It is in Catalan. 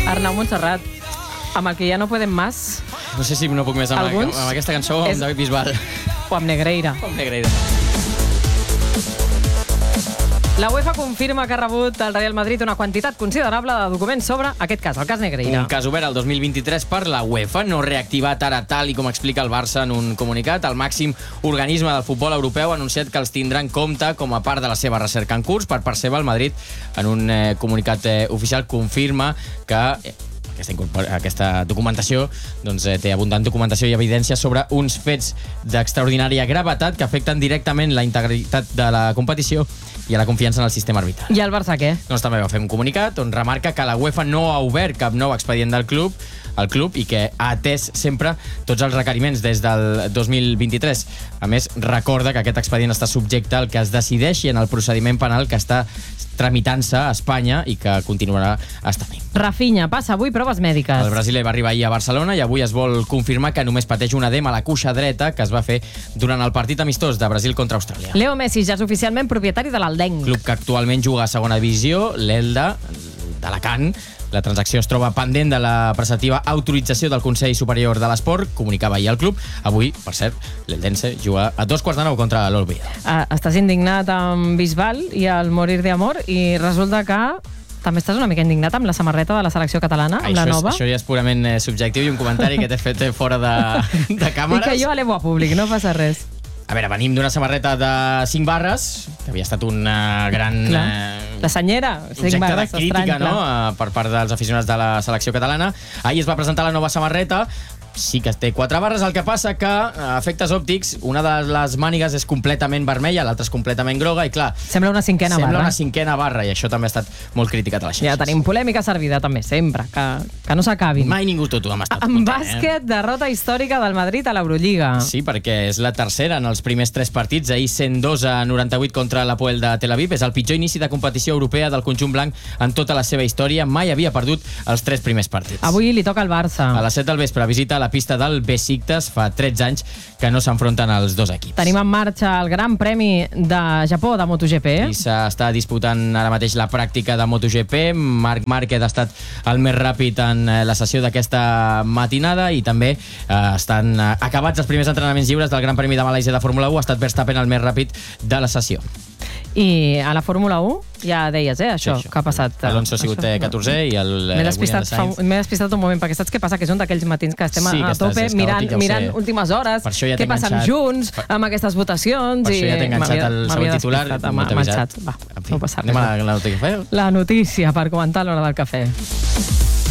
Arnau Montserrat, amb el que ja no podem més. No sé si no puc més amb aquesta cançó o amb David Bisbal. O amb Negreira. La UEFA confirma que ha rebut el Real Madrid una quantitat considerable de documents sobre aquest cas, el cas Negreira. Un cas obert el 2023 per la UEFA, no reactivat ara tal i com explica el Barça en un comunicat. El màxim organisme del futbol europeu ha anunciat que els tindrà en compte com a part de la seva recerca en curs. Per part seva, el Madrid, en un comunicat oficial, confirma que aquesta documentació té abundant documentació i evidència sobre uns fets d'extraordinària gravetat que afecten directament la integritat de la competició i a la confiança en el sistema arbitral. I el Barça què? Doncs també va fer un comunicat on remarca que la UEFA no ha obert cap nou expedient del club i que ha atès sempre tots els requeriments des del 2023. A més, recorda que aquest expedient està subjecte al que es decideixi en el procediment penal que està tramitant-se a Espanya i que continuarà estant. Rafinha passa avui proves mèdiques. El brasiler va arribar ahir a Barcelona i avui es vol confirmar que només pateix un edema a la cuixa dreta que es va fer durant el partit amistós de Brasil contra Austràlia. Leo Messi ja és oficialment propietari de l'Aldenc. Club que actualment juga a segona divisió, l'Elda d'Alacant. La transacció es troba pendent de la preceptiva autorització del Consell Superior de l'Esport, comunicava ahir el club. Avui, per cert, l'Eldense juga a 2:15 contra l'Oviedo. Estàs indignat amb Bisbal i el Morir de Amor i resulta que també estàs una mica indignat amb la samarreta de la selecció catalana, amb la nova. Això ja és purament subjectiu i un comentari que t'he fet fora de càmeres. I que jo elevo a públic, no passa res. A veure, venim d'una samarreta de 5 barres, que havia estat una gran... La senyera, 5 barres, estrany. Objecte de crítica, no?, per part dels aficionats de la selecció catalana. Ahir es va presentar la nova samarreta, sí que té 4 barres, el que passa que a efectes òptics una de les mànigues és completament vermella, l'altra és completament groga i clar... Sembla una cinquena barra. Sembla una cinquena barra i això també ha estat molt criticat a les xarxes. Ja tenim polèmica servida també, sempre, que no s'acabin. Mai ningú tot ho ha estat content. En bàsquet, derrota històrica del Madrid a l'Eurolliga. Sí, perquè és la tercera en els primers 3 partits, ahir 102-98 contra l'Hapoel de Tel Aviv. És el pitjor inici de competició europea del conjunt blanc en tota la seva història. Mai havia perdut els 3 primers partits. Avui li toca al Barça. A les 7 del vespre visita la pista del Besiktas. Fa 13 anys que no s'enfronten els dos equips. Tenim en marxa el Gran Premi de Japó de MotoGP. I s'està disputant ara mateix la pràctica de MotoGP. Marc Márquez ha estat el més ràpid en la sessió d'aquesta matinada i també estan acabats els primers entrenaments lliures del Gran Premi de Malàisia de Fórmula 1. Ha estat Verstappen el més ràpid de la sessió. I a la Fórmula 1 ja deies, això, que ha passat. Alonso ha sigut 14è i el M'he despistat un moment, perquè saps què passa? Que és un d'aquells matins que estem a tope mirant últimes hores, què passen junts amb aquestes votacions. Per això ja t'he enganxat el segon titular. M'ha avançat. Va, no passa res. Anem a la notícia. La notícia per comentar a l'hora del cafè.